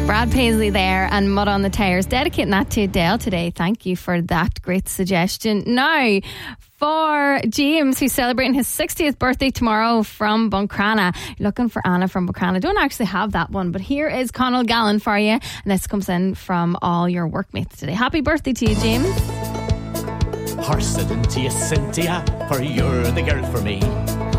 Brad Paisley there and Mud on the Tires. Dedicating that to Dale today. Thank you for that great suggestion. Now, for James, who's celebrating his 60th birthday tomorrow from Buncrana. Looking for Anna from Buncrana. Don't actually have that one, but here is Connell Gallen for you. And this comes in from all your workmates today. Happy birthday to you, James. Horse it into you, Cynthia, for you're the girl for me.